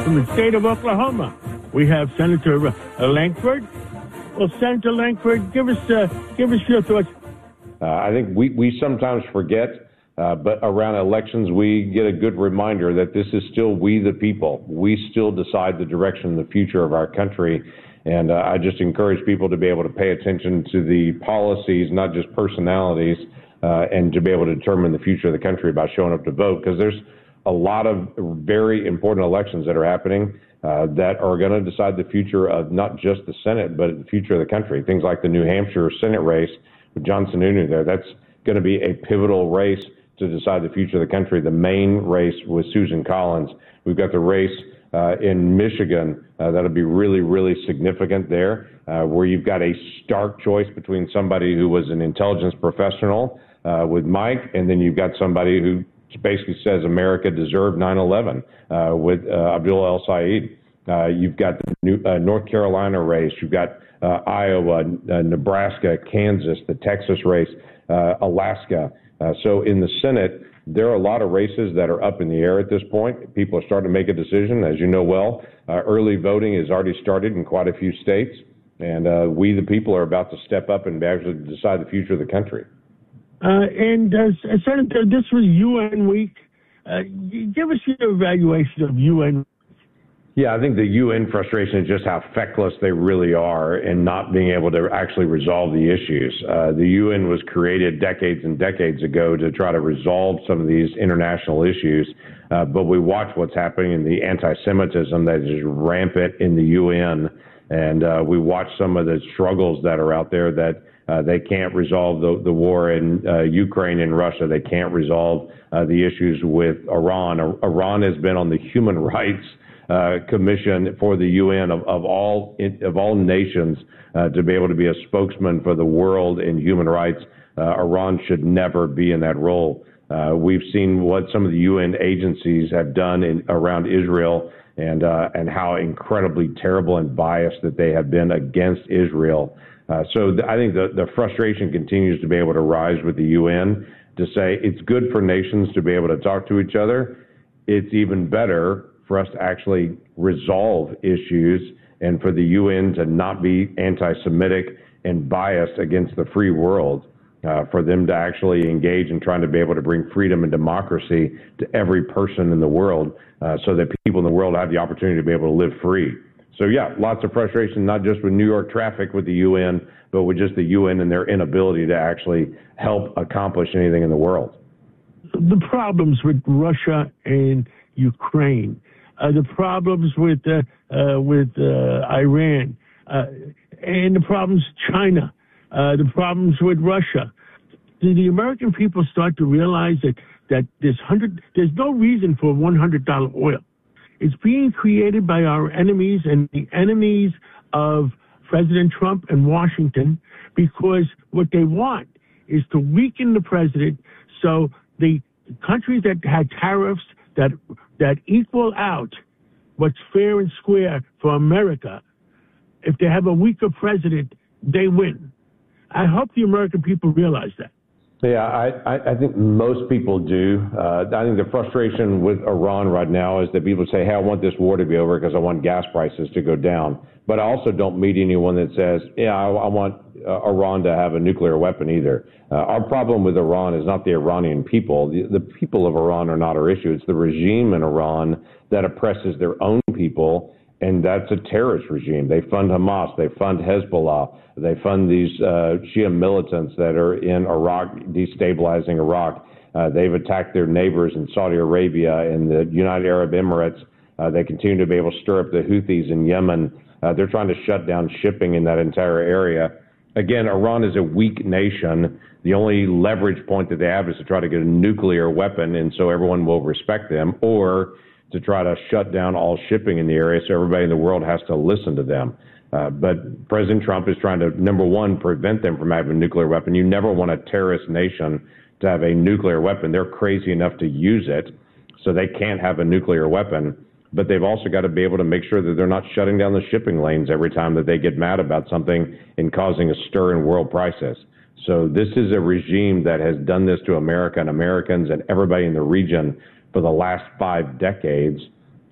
from the state of Oklahoma. We have Senator Lankford. Well, Senator Lankford, give us your thoughts. I think we sometimes forget, but around elections, we get a good reminder that this is still we the people. We still decide the direction and the future of our country. And I just encourage people to be able to pay attention to the policies, not just personalities, and to be able to determine the future of the country by showing up to vote, because there's a lot of very important elections that are happening that are going to decide the future of not just the Senate, but the future of the country. Things like the New Hampshire Senate race with John Sununu there, that's going to be a pivotal race to decide the future of the country. The main race with Susan Collins. We've got the race in Michigan that'll be really, really significant there, where you've got a stark choice between somebody who was an intelligence professional with Mike, and then you've got somebody who basically says America deserved 9/11 with Abdul El-Sayed. You've got the new, North Carolina race. You've got Iowa, Nebraska, Kansas, the Texas race, Alaska. So in the Senate, there are a lot of races that are up in the air at this point. People are starting to make a decision. As you know well, early voting has already started in quite a few states, and we, the people, are about to step up and actually decide the future of the country. Senator, this was UN week. Give us your evaluation of UN. Yeah, I think the UN frustration is just how feckless they really are in not being able to actually resolve the issues. The UN was created decades and decades ago to try to resolve some of these international issues, but we watch what's happening in the anti-Semitism that is rampant in the UN, and we watch some of the struggles that are out there that they can't resolve the war in Ukraine and Russia. They can't resolve the issues with Iran. Iran has been on the Human Rights Commission for the UN of all nations to be able to be a spokesman for the world in human rights. Iran should never be in that role. We've seen what some of the UN agencies have done around Israel and how incredibly terrible and biased that they have been against Israel. So I think the frustration continues to be able to rise with the UN to say it's good for nations to be able to talk to each other. It's even better for us to actually resolve issues and for the UN to not be anti-Semitic and biased against the free world, for them to actually engage in trying to be able to bring freedom and democracy to every person in the world, so that people in the world have the opportunity to be able to live free. So yeah, lots of frustration, not just with New York traffic with the UN, but with just the UN and their inability to actually help accomplish anything in the world. The problems with Russia and Ukraine, the problems with Iran, and the problems China, the problems with Russia. Do the American people start to realize that there's no reason for $100 oil? It's being created by our enemies and the enemies of President Trump and Washington, because what they want is to weaken the president so the countries that had tariffs that equal out what's fair and square for America, if they have a weaker president, they win. I hope the American people realize that. Yeah, I think most people do. I think the frustration with Iran right now is that people say, hey, I want this war to be over because I want gas prices to go down. But I also don't meet anyone that says, yeah, I want Iran to have a nuclear weapon either. Our problem with Iran is not the Iranian people. The people of Iran are not our issue. It's the regime in Iran that oppresses their own people, and that's a terrorist regime. They fund Hamas, they fund Hezbollah, they fund these Shia militants that are in Iraq, destabilizing Iraq. They've attacked their neighbors in Saudi Arabia and the United Arab Emirates. They continue to be able to stir up the Houthis in Yemen. They're trying to shut down shipping in that entire area. Again, Iran is a weak nation. The only leverage point that they have is to try to get a nuclear weapon, and so everyone will respect them, or to try to shut down all shipping in the area so everybody in the world has to listen to them. But President Trump is trying to, number one, prevent them from having a nuclear weapon. You never want a terrorist nation to have a nuclear weapon. They're crazy enough to use it, so they can't have a nuclear weapon. But they've also got to be able to make sure that they're not shutting down the shipping lanes every time that they get mad about something and causing a stir in world prices. So this is a regime that has done this to America and Americans and everybody in the region for the last 5 decades.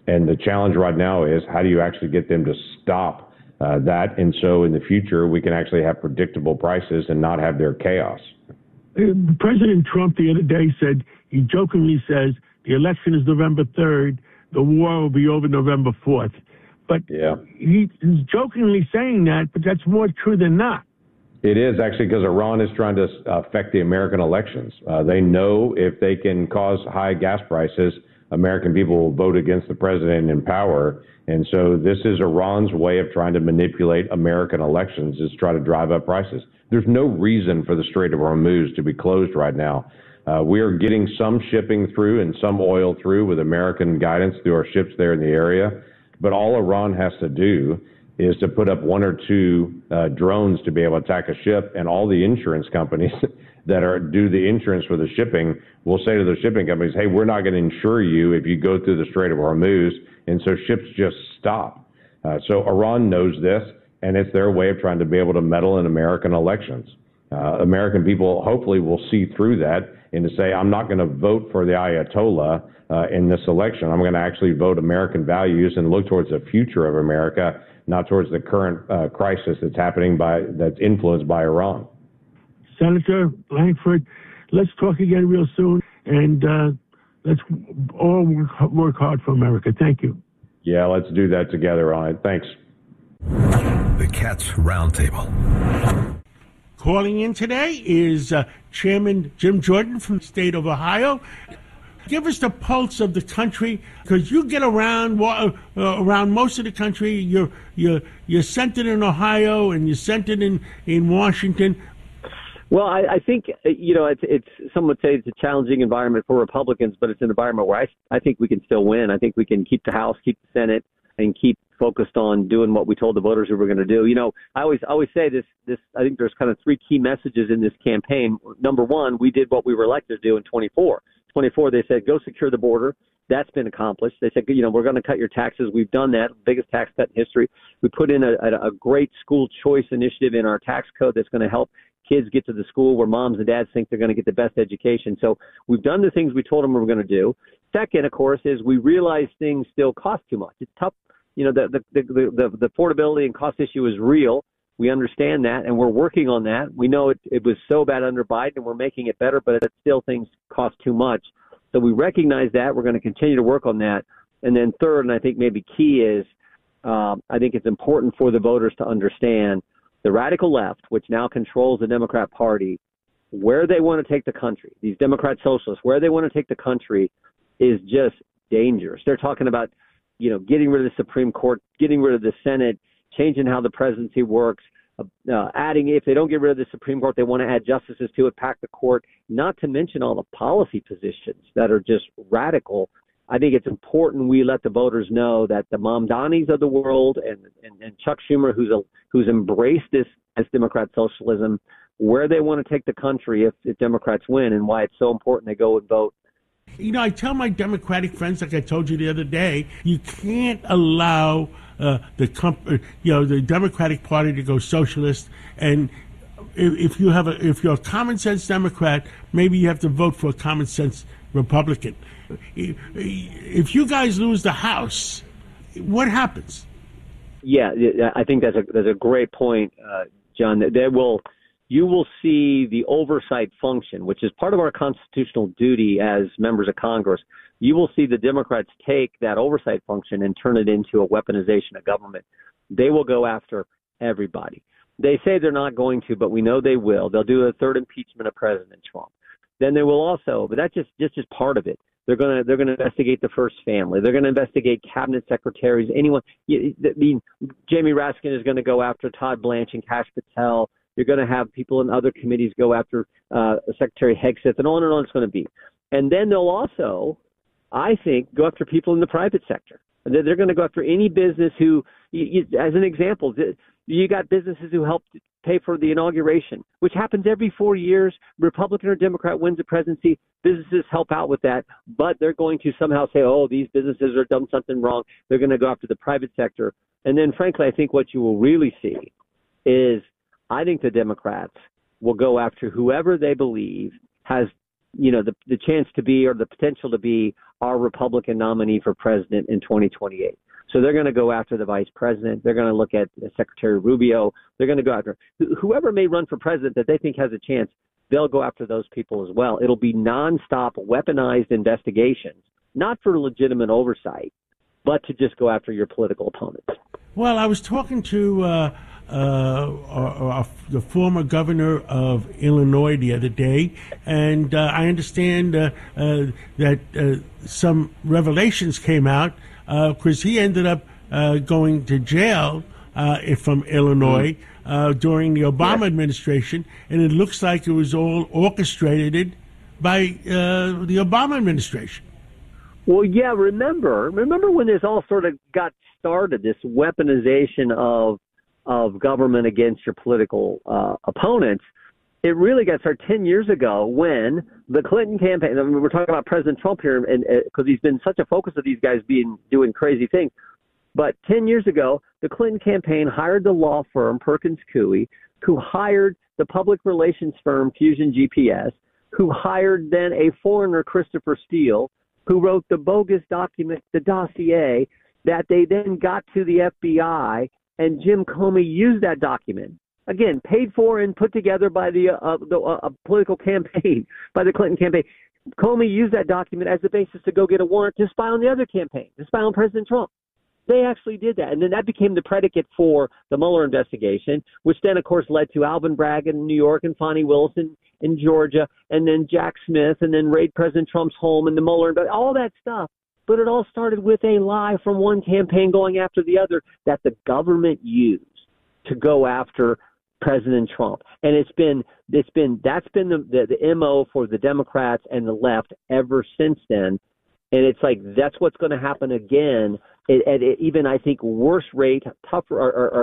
And the challenge right now is how do you actually get them to stop that? And so in the future, we can actually have predictable prices and not have their chaos. President Trump the other day said, he jokingly says, the election is November 3rd, the war will be over November 4th. But he's jokingly saying that, but that's more true than not. It is actually, because Iran is trying to affect the American elections. They know if they can cause high gas prices, American people will vote against the president in power. And so this is Iran's way of trying to manipulate American elections, is try to drive up prices. There's no reason for the Strait of Hormuz to be closed right now. We are getting some shipping through and some oil through with American guidance through our ships there in the area. But all Iran has to do is to put up one or two drones to be able to attack a ship, and all the insurance companies that do the insurance for the shipping will say to the shipping companies, hey, we're not going to insure you if you go through the Strait of Hormuz, and so ships just stop. So Iran knows this, and it's their way of trying to be able to meddle in American elections. American people hopefully will see through that and to say, I'm not going to vote for the Ayatollah in this election. I'm going to actually vote American values and look towards the future of America, not towards the current crisis that's happening that's influenced by Iran. Senator Lankford, let's talk again real soon, and let's all work hard for America. Thank you. Yeah, let's do that together on it. Thanks. The Cats Roundtable. Calling in today is Chairman Jim Jordan from the state of Ohio. Give us the pulse of the country, because you get around most of the country. You're centered in Ohio and you're centered in Washington. Well, I think, it's some would say it's a challenging environment for Republicans, but it's an environment where I think we can still win. I think we can keep the House, keep the Senate, and keep focused on doing what we told the voters we were going to do. I always say this, I think there's kind of three key messages in this campaign. Number one, we did what we were elected to do in 24. 24, they said, go secure the border. That's been accomplished. They said, we're going to cut your taxes. We've done that, biggest tax cut in history. We put in a great school choice initiative in our tax code that's going to help kids get to the school where moms and dads think they're going to get the best education. So we've done the things we told them we were going to do. Second, of course, is we realize things still cost too much. It's tough. The affordability and cost issue is real. We understand that, and we're working on that. We know it was so bad under Biden, and we're making it better, but still things cost too much. So we recognize that. We're going to continue to work on that. And then third, and I think maybe key is, I think it's important for the voters to understand the radical left, which now controls the Democrat Party, where they want to take the country, these Democrat socialists, where they want to take the country is just dangerous. They're talking about, getting rid of the Supreme Court, getting rid of the Senate, changing how the presidency works, adding, if they don't get rid of the Supreme Court, they want to add justices to it, pack the court, not to mention all the policy positions that are just radical. I think it's important we let the voters know that the Mamdanis of the world and Chuck Schumer, who's embraced this as Democrat socialism, where they want to take the country if Democrats win, and why it's so important they go and vote. I tell my Democratic friends, like I told you the other day, you can't allow the Democratic Party to go socialist. And if you're a common sense Democrat, maybe you have to vote for a common sense Republican. If you guys lose the House, what happens? Yeah, I think that's a great point, John. You will see the oversight function, which is part of our constitutional duty as members of Congress. You will see the Democrats take that oversight function and turn it into a weaponization of government. They will go after everybody. They say they're not going to, but we know they will. They'll do a third impeachment of President Trump. Then they will also, but that's just part of it. They're going to investigate the first family. They're going to investigate cabinet secretaries. Anyone. Jamie Raskin is going to go after Todd Blanche and Kash Patel. You're going to have people in other committees go after Secretary Hegseth, and on it's going to be. And then they'll also, I think, go after people in the private sector. And they're going to go after any business who, as an example, you got businesses who helped pay for the inauguration, which happens every 4 years. Republican or Democrat wins the presidency. Businesses help out with that, but they're going to somehow say, oh, these businesses are done something wrong. They're going to go after the private sector. And then, frankly, I think what you will really see is I think the Democrats will go after whoever they believe has the chance to be, or the potential to be, our Republican nominee for president in 2028. So they're going to go after the vice president. They're going to look at Secretary Rubio. They're going to go after whoever may run for president that they think has a chance. They'll go after those people as well. It'll be nonstop weaponized investigations, not for legitimate oversight, but to just go after your political opponents. Well, I was talking to the former governor of Illinois the other day, and I understand that some revelations came out because he ended up going to jail from Illinois during the Obama administration, and it looks like it was all orchestrated by the Obama administration. Well, yeah, remember when this all sort of got started, this weaponization of government against your political opponents. It really got started 10 years ago when the Clinton campaign, I mean, we're talking about President Trump here, and because he's been such a focus of these guys doing crazy things. But 10 years ago, the Clinton campaign hired the law firm Perkins Coie, who hired the public relations firm Fusion GPS, who hired then a foreigner, Christopher Steele, who wrote the bogus document, the dossier, that they then got to the FBI, and Jim Comey used that document. Again, paid for and put together by the political campaign, by the Clinton campaign. Comey used that document as the basis to go get a warrant to spy on the other campaign, to spy on President Trump. They actually did that. And then that became the predicate for the Mueller investigation, which then, of course, led to Alvin Bragg in New York and Fonnie Wilson in Georgia, and then Jack Smith, and then raid President Trump's home and the Mueller, all that stuff. But it all started with a lie from one campaign going after the other that the government used to go after President Trump. And that's been the MO for the Democrats and the left ever since then. And it's like that's what's going to happen again at even, I think, worse rate, tougher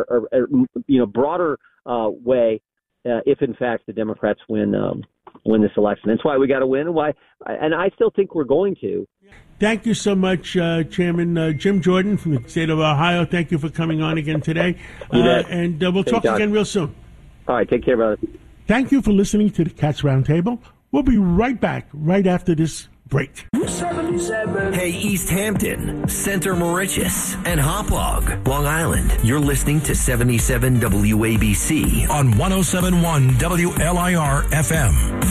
or broader way if in fact the Democrats win this election. That's why we got to win, and I still think we're going to. Thank you so much, Chairman Jim Jordan from the state of Ohio. Thank you for coming on again today. And we'll talk again real soon. All right. Take care, brother. Thank you for listening to the Cats Roundtable. We'll be right back right after this break. 77. Hey, East Hampton, Center Moriches, and Hauppauge, Long Island. You're listening to 77 WABC on 107.1 WLIR FM.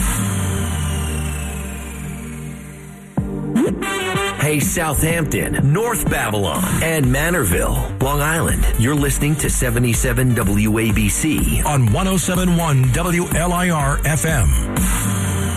Hey, Southampton, North Babylon, and Manorville, Long Island. You're listening to 77 WABC on 107.1 WLIR FM.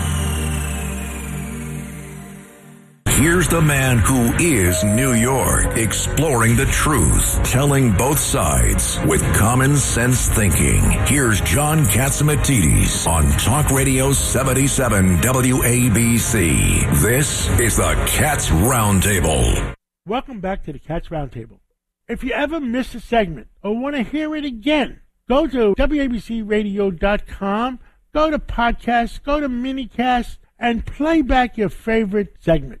Here's the man who is New York, exploring the truth, telling both sides with common sense thinking. Here's John Catsimatidis on Talk Radio 77 WABC. This is the Cats Roundtable. Welcome back to the Cats Roundtable. If you ever miss a segment or want to hear it again, go to WABCRadio.com, go to podcasts, go to minicast, and play back your favorite segment.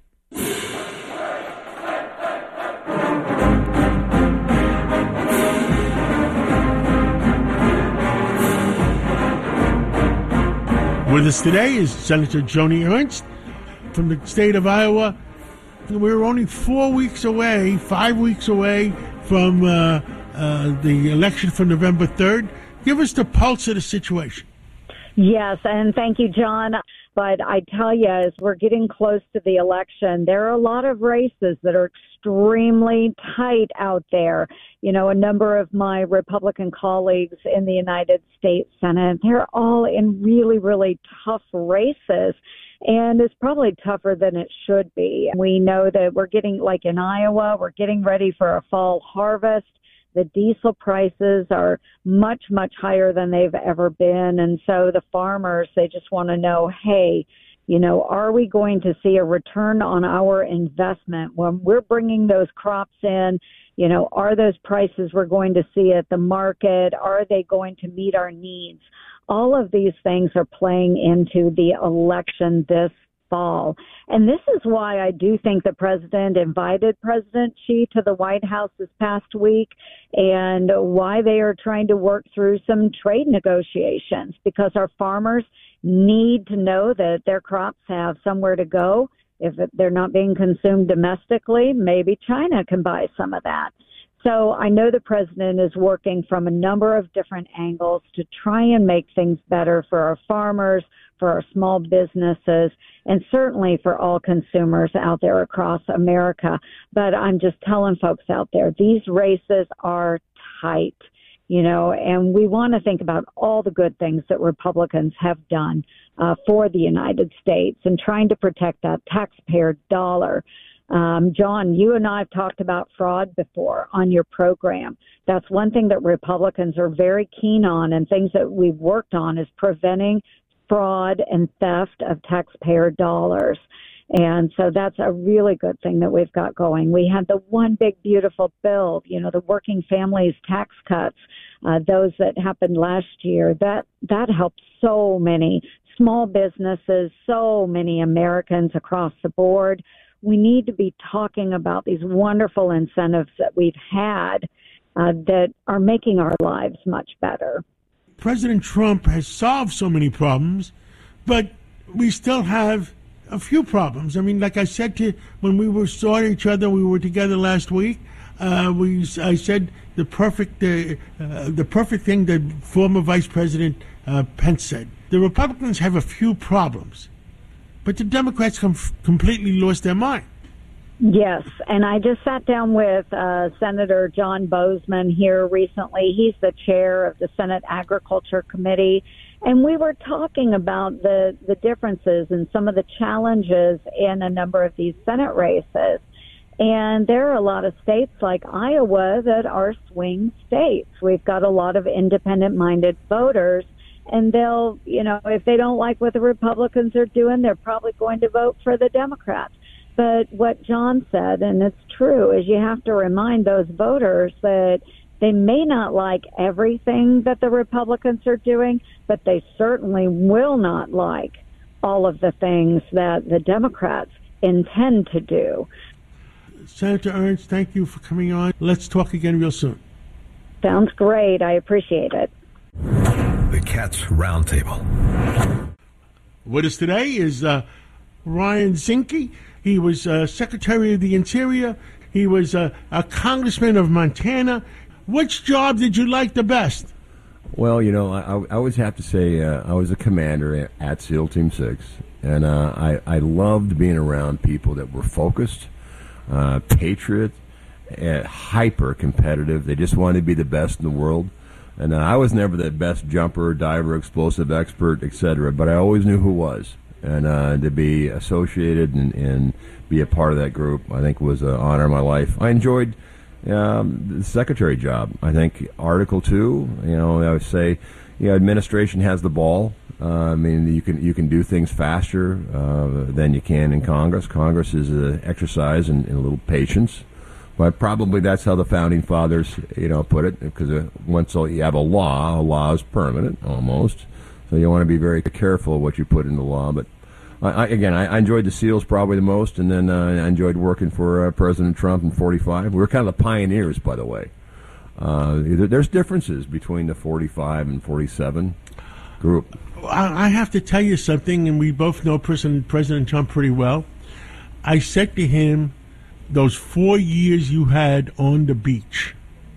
With us today is Senator Joni Ernst from the state of Iowa. We're only 5 weeks away from the election for November 3rd. Give us the pulse of the situation. Yes, and thank you, John. But I tell you, as we're getting close to the election, there are a lot of races that are extremely tight out there. You know, a number of my Republican colleagues in the United States Senate, they're all in really, really tough races. And it's probably tougher than it should be. We know that we're getting, like in Iowa, we're getting ready for a fall harvest. The diesel prices are much, much higher than they've ever been. And so the farmers, they just want to know, hey, you know, are we going to see a return on our investment when we're bringing those crops in? You know, are those prices we're going to see at the market? Are they going to meet our needs? All of these things are playing into the election this fall. And this is why I do think the president invited President Xi to the White House this past week, and why they are trying to work through some trade negotiations, because our farmers need to know that their crops have somewhere to go. If they're not being consumed domestically, maybe China can buy some of that. So I know the president is working from a number of different angles to try and make things better for our farmers, for our small businesses, and certainly for all consumers out there across America. But I'm just telling folks out there, these races are tight, and we want to think about all the good things that Republicans have done for the United States and trying to protect that taxpayer dollar. John, you and I have talked about fraud before on your program. That's one thing that Republicans are very keen on, and things that we've worked on is preventing fraud and theft of taxpayer dollars. And so that's a really good thing that we've got going. We had the one big beautiful bill, the working families tax cuts, those that happened last year. That helped so many small businesses, so many Americans across the board. We need to be talking about these wonderful incentives that we've had that are making our lives much better. President Trump has solved so many problems, but we still have a few problems. I mean, like I said to you, when we saw each other, we were together last week. I said the perfect thing that former Vice President Pence said. The Republicans have a few problems, but the Democrats completely lost their mind. Yes, and I just sat down with Senator John Boozman here recently. He's the chair of the Senate Agriculture Committee, and we were talking about the differences and some of the challenges in a number of these Senate races. And there are a lot of states like Iowa that are swing states. We've got a lot of independent-minded voters, and they'll, if they don't like what the Republicans are doing, they're probably going to vote for the Democrats. But what John said, and it's true, is you have to remind those voters that they may not like everything that the Republicans are doing, but they certainly will not like all of the things that the Democrats intend to do. Senator Ernst, thank you for coming on. Let's talk again real soon. Sounds great. I appreciate it. The Cats Roundtable. With us today is Ryan Zinke. He was Secretary of the Interior. He was a congressman of Montana. Which job did you like the best? Well, I always have to say I was a commander at SEAL Team 6, and I loved being around people that were focused, patriot, hyper-competitive. They just wanted to be the best in the world. And I was never the best jumper, diver, explosive expert, etc., but I always knew who was. And to be associated and be a part of that group, I think, was an honor of my life. I enjoyed the secretary job. I think Article 2, I would say, administration has the ball. You can do things faster than you can in Congress. Congress is an exercise in a little patience. But probably that's how the founding fathers, put it, because once you have a law is permanent, almost. So you want to be very careful of what you put in the law. But I enjoyed the SEALs probably the most, and then I enjoyed working for President Trump in 45. We were kind of the pioneers, by the way. There's differences between the 45 and 47 group. I have to tell you something, and we both know President Trump pretty well. I said to him, those 4 years you had on the beach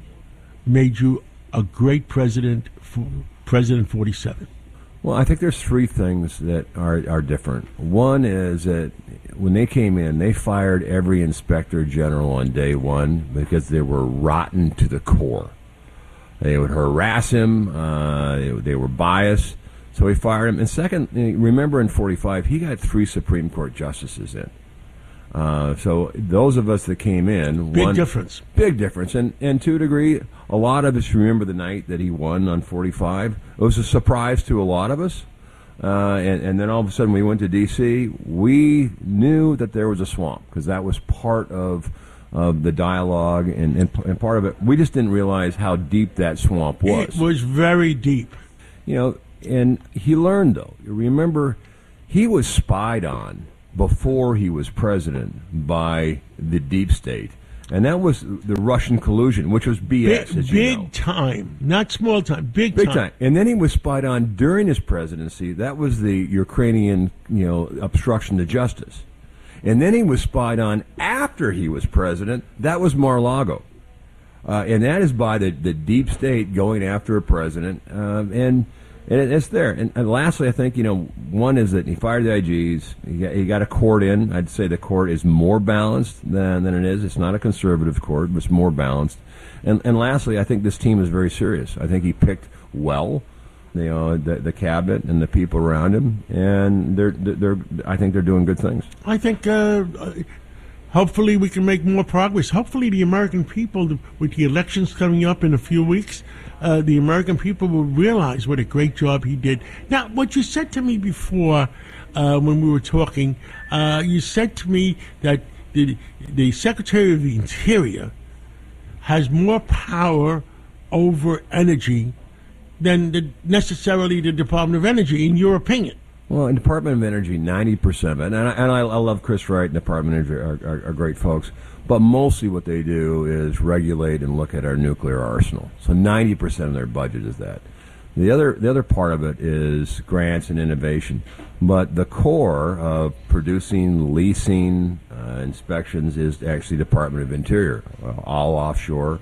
made you a great president, President 47. Well, I think there's three things that are different. One is that when they came in, they fired every inspector general on day one because they were rotten to the core. They would harass him. They were biased. So he fired him. And second, remember in 45, he got 3 Supreme Court justices in. So those of us that came in... Big difference. And to a degree, a lot of us remember the night that he won on 45. It was a surprise to a lot of us. And then all of a sudden we went to D.C. We knew that there was a swamp because that was part of the dialogue and part of it. We just didn't realize how deep that swamp was. It was very deep. And he learned, though. Remember, he was spied on before he was president by the deep state. And that was the Russian collusion, which was BS, as you know. Big time, not small time, big time. And then he was spied on during his presidency. That was the Ukrainian, obstruction to justice. And then he was spied on after he was president. That was Mar-a-Lago. And that is by the deep state going after a president. And it's there. And lastly, I think, one is that he fired the IGs. He got a court in. I'd say the court is more balanced than it is. It's not a conservative court, but it's more balanced. And lastly, I think this team is very serious. I think he picked well, the cabinet and the people around him, and I think they're doing good things. I think hopefully we can make more progress. Hopefully the American people, with the elections coming up in a few weeks, the American people will realize what a great job he did. Now, what you said to me before when we were talking, you said to me that the Secretary of the Interior has more power over energy than necessarily the Department of Energy, in your opinion. Well, in Department of Energy, 90% of it, and I love Chris Wright and Department of Energy are great folks, but mostly what they do is regulate and look at our nuclear arsenal. So 90% of their budget is that. The other part of it is grants and innovation. But the core of producing, leasing, inspections is actually Department of Interior. All offshore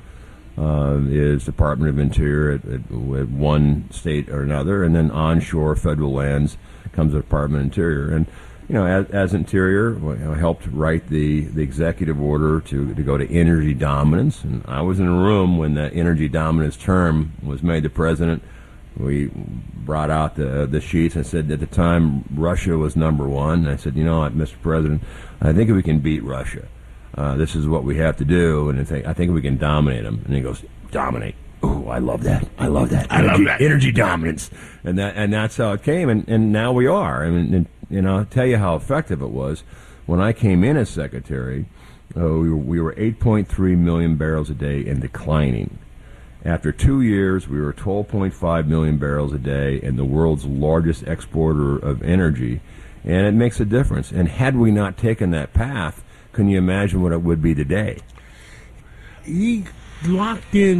is Department of Interior at one state or another, and then onshore federal lands comes the Department of Interior. And as Interior, I helped write the executive order to go to energy dominance. And I was in a room when the energy dominance term was made to president. We brought out the sheets. I said at the time Russia was number one. And I said, Mr. President, I think if we can beat Russia, this is what we have to do. And I think we can dominate them. And he goes, dominate. Oh, I love that. I love that. Energy dominance. And that's how it came. And now we are. I mean, I'll tell you how effective it was. When I came in as secretary, we were 8.3 million barrels a day and declining. After 2 years, we were 12.5 million barrels a day and the world's largest exporter of energy. And it makes a difference. And had we not taken that path, can you imagine what it would be today? He locked in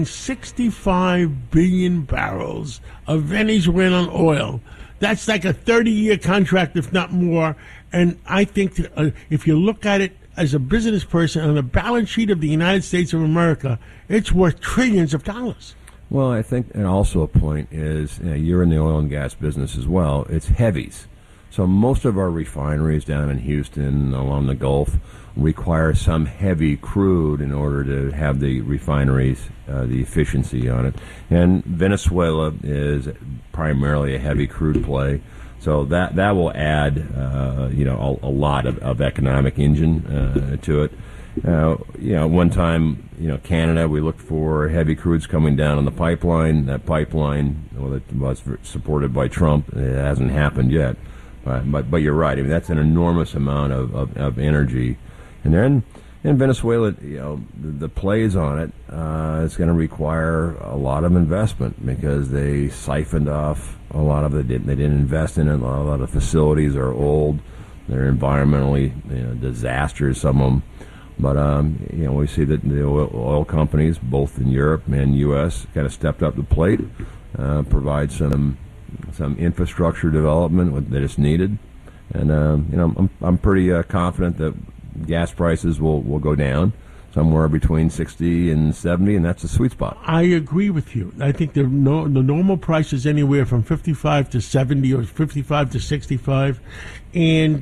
65 billion barrels of Venezuelan oil. That's like a 30-year contract, if not more. And I think if you look at it as a business person on the balance sheet of the United States of America, it's worth trillions of dollars. Well, I think, and also a point is, you're in the oil and gas business as well, it's heavies. So most of our refineries down in Houston, along the Gulf, require some heavy crude in order to have the refineries, the efficiency on it. And Venezuela is primarily a heavy crude play. So that will add, a lot of economic engine to it. One time, Canada, we looked for heavy crudes coming down on the pipeline. That pipeline, that was supported by Trump. It hasn't happened yet. But you're right. I mean, that's an enormous amount of energy. And then in Venezuela, the plays on it is going to require a lot of investment because they siphoned off a lot of it. They didn't invest in it. A lot of facilities are old. They're environmentally disasters, some of them. But we see that the oil companies, both in Europe and U.S., kind of stepped up the plate, provide some infrastructure development that is needed. And I'm pretty confident that gas prices will go down somewhere between 60 and 70, and that's the sweet spot. I agree with you. I think the normal price is anywhere from 55 to 70 or 55 to 65, and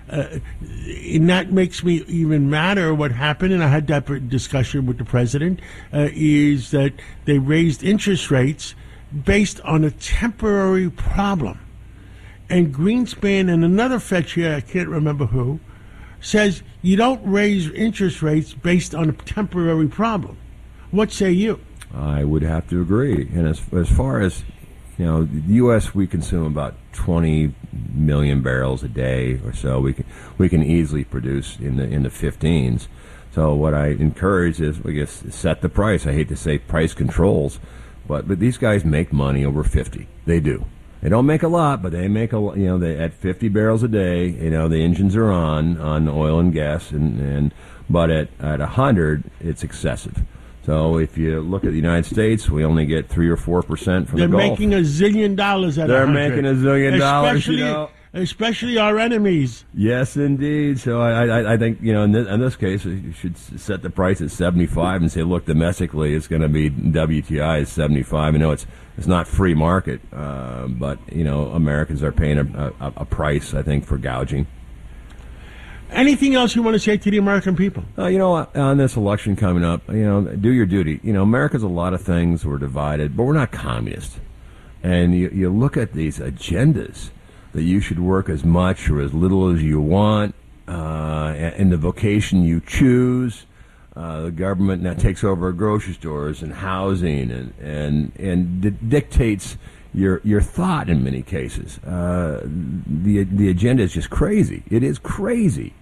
that makes me even madder what happened, and I had that discussion with the president, is that they raised interest rates based on a temporary problem. And Greenspan and another Fed chair, I can't remember who, says you don't raise interest rates based on a temporary problem. What say you? I would have to agree. And as far as, the U.S., we consume about 20 million barrels a day or so. We can easily produce in the 15s. So what I encourage is, I guess, set the price. I hate to say price controls, but these guys make money over 50. They do. They don't make a lot, but they make they at 50 barrels a day. The engines are on oil and gas, but at 100, it's excessive. So if you look at the United States, we only get 3 or 4% from the Gulf. They're making $1 zillion at 100. They're making $1 zillion. Especially our enemies. Yes, indeed. So I think in this case you should set the price at 75 and say, look, domestically it's going to be WTI is 75. I know it's not free market, but Americans are paying a price, I think, for gouging. Anything else you want to say to the American people? On this election coming up, do your duty. America's a lot of things. We're divided, but we're not communist. And you look at these agendas that you should work as much or as little as you want in the vocation you choose. The government now takes over grocery stores and housing and dictates your thought in many cases. The agenda is just crazy. It is crazy.